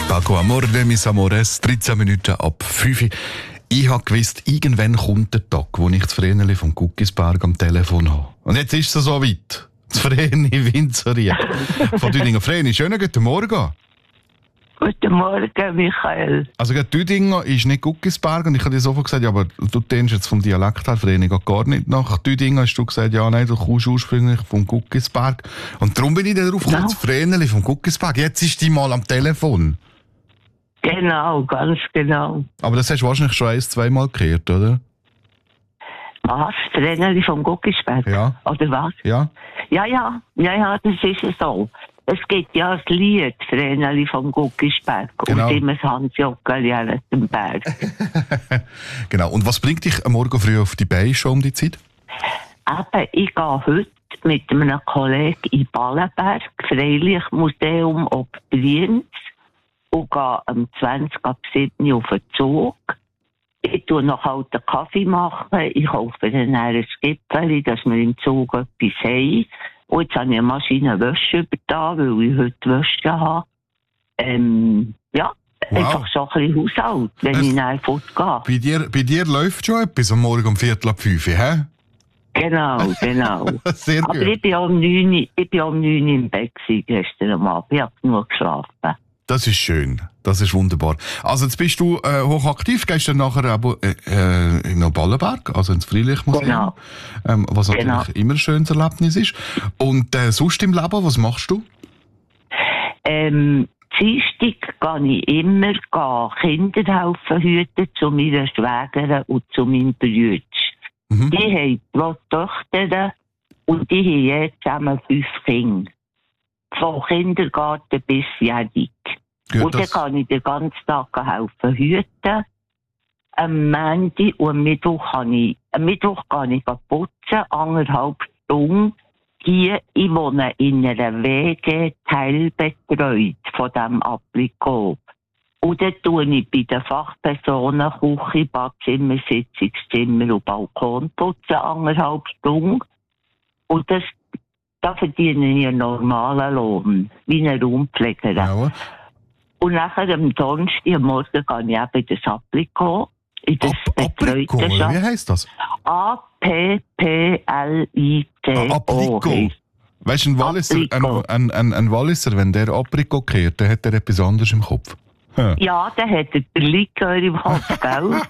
Paco Amore, mis amores, 13 Minuten ab 5 Uhr. Ich habe gewusst, irgendwann kommt der Tag, wo ich das Vreneli vom Guckisberg am Telefon habe. Und jetzt ist es so weit. Das Vreni Winzerried von Düdingen. Vreni, schönen guten Morgen. Guten Morgen, Michael. Also Düdingen ist nicht Guckisberg und ich habe dir sofort gesagt, ja, aber du denkst jetzt vom Dialekt her, Vreni, geht gar nicht nach Düdingen. Hast du gesagt, ja, nein, du kommst ursprünglich vom Guckisberg. Und darum bin ich dann drauf gekommen, das Vreneli vom Guckisberg. Jetzt ist die mal am Telefon. Genau, ganz genau. Aber das hast du wahrscheinlich schon 1-2 Mal gehört, oder? Was? Vreneli vom Guckisberg? Ja. Oder was? Ja. Ja, das ist es so. Es gibt ja das Lied Vreneli vom Guckisberg Genau. und immer das Hans-Jockeli aus dem Berg. Genau. Und was bringt dich am Morgen früh auf die Beine schon um die Zeit? Eben, ich gehe heute mit einem Kollegen in Ballenberg, Freilichtmuseum ob Brienz, und gehe am 20 ab 7 auf den Zug. Ich tue noch halt einen Kaffee machen. Ich kaufe dann ein Skipfeli, dass wir im Zug etwas haben. Und jetzt habe ich eine Maschine Wäsche übertan, weil ich heute Wäsche habe. Einfach so ein bisschen Haushalt, wenn ich nachher fortgehe. Bei dir läuft schon etwas am Morgen um 4:45, hä? Genau. Sehr Aber gut. ich bin um 9 Uhr im Bett gestern am Abend. Ich habe genug geschlafen. Das ist schön. Das ist wunderbar. Also jetzt bist du hochaktiv, gehst dann nachher in den Ballenberg, also ins Freilichtmuseum. Genau. Was natürlich immer ein schönes Erlebnis ist. Und sonst im Leben, was machst du? Dienstag gehe ich immer Kinder helfen hüten zu meiner Schwägerin und zu meinem Brüder. Mhm. Die haben 2 Töchter und die haben jetzt zusammen 5 Kinder. Von Kindergarten bis jährig. Gut, Und dann kann ich den ganzen Tag helfen hüten. Am Montag und am Mittwoch gehe ich putzen, 1,5 Stunden. Hier, ich wohne in einer WG teilbetreut von diesem Applikot. Und dann tue ich bei den Fachpersonen Küche, Badzimmer, Sitzungszimmer und Balkon putzen, 1,5 Stunden. Und da verdiene ich einen normalen Lohn, wie ein Raumpfleger. Ja. Und nachher am Donnerstag, am Morgen, gehe ich eben in das Applikot. In das Aprikot, wie heisst das? A-P-P-L-I-T-O. Aprikot. Weißt du, ein Walliser, wenn der Aprikot kehrt, dann hat er etwas anderes im Kopf. Ja, der hat den Likör im Kopf, gell?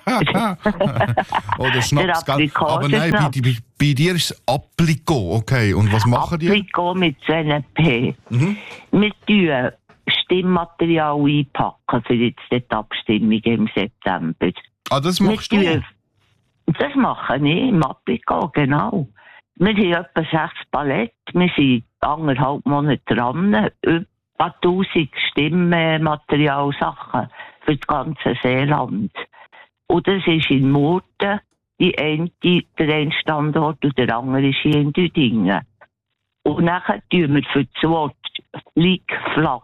Oder Schnaps, gell? Aber nein, bei dir ist es Aprikot, okay. Und was machen die? Aprikot mit 2 P. Mhm. Wir tun Stimmmaterial einpacken für jetzt die Abstimmung im September. Ah, das machst du? Das mache ich im Aprikot, genau. Wir haben etwa 6 Palette. Wir sind 1,5 Monate dran. Über 1000 Stimmmaterialsachen für das ganze Seeland. Und das ist in Murten, der eine Standort und der andere ist hier in Düdingen. Und nachher tun wir für das Wort Flick-Flack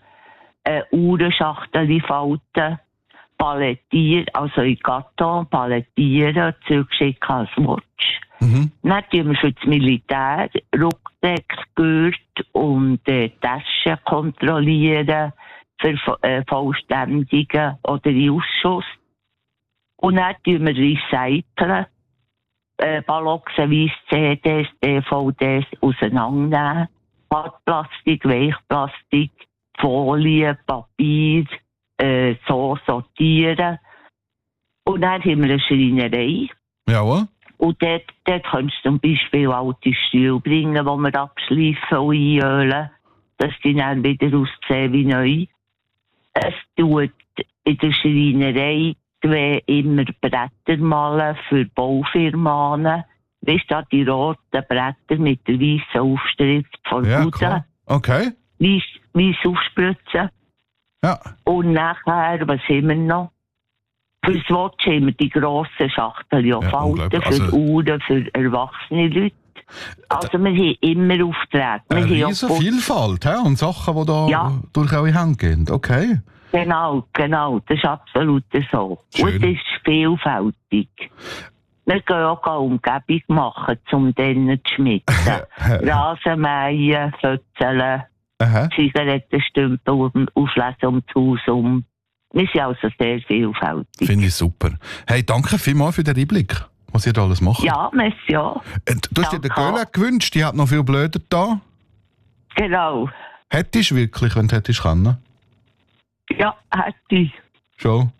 Uhrenschachtel falten, palettieren, also in Karton palettieren, zurückschicken als Watch. Mhm. Dann tun wir für das Militär Ruckdeck, Gurt und Taschen kontrollieren, für Vollständigen oder in Ausschuss. Und dann tun wir recyceln, ballotzenweise CDs, DVDs auseinandernehmen, Hartplastik, Weichplastik, Folie, Papier, so sortieren. Und dann haben wir eine Schreinerei. Ja. Und dort kannst du zum Beispiel alte Stühle bringen, die wir abschleifen und einölen, dass die dann wieder aussehen wie neu. Es tut in der Schreinerei immer Bretter malen für Baufirmen. Weißt du, die roten Bretter mit der weißen Aufschrift von Bude. Okay. Weiss aufspritzen. Ja. Und nachher, was haben wir noch? Fürs Watch haben wir die grossen Schachteln falten, für Uhren, für erwachsene Leute. Also wir haben immer Aufträge. Eine riesen Vielfalt, und Sachen, die da durch eure Hände gehen. Okay. Genau, das ist absolut so. Schön. Und es ist vielfältig. Wir gehen auch eine Umgebung machen, um denen zu schmitzen. Rasenmähen, Fötzeln, Zigarettenstümpel auflesen um das Haus um. Wir sind also sehr vielfältig. Finde ich super. Hey, danke vielmals für den Einblick, was ihr da alles macht. Ja, merci, ja. Du hast dir den Göhle gewünscht, die hat noch viel blöder da. Genau. Hättest du wirklich, wenn du hättest können? Ja, hätte ich. Schon?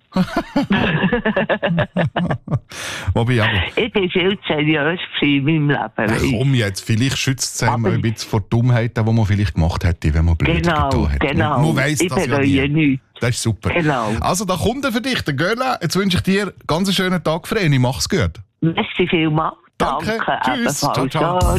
Wobei aber... Ich bin viel zu seriös in meinem Leben. Komm jetzt, vielleicht schützt es einem ein bisschen vor Dummheiten, die man vielleicht gemacht hätte, wenn man blöd getan hätte. Genau, Man weiss ich das ja bereue nie. nichts. Das ist super. Genau. Also, da kommt er für dich, der Göhle. Jetzt wünsche ich dir einen ganz schönen Tag, Vreni. Mach's gut. Merci vielmals. Danke. Tschüss. Ebenfalls. Ciao, ciao.